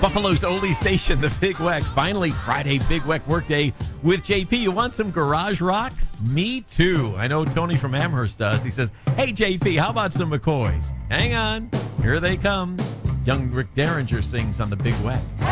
Buffalo's only station, the Big Weck. Finally, Friday Big Weck workday with JP. You want some garage rock? Me too. I know Tony from Amherst does. He says, hey, JP, how about some McCoys? Hang on. Here they come. Young Rick Derringer sings on the Big Weck.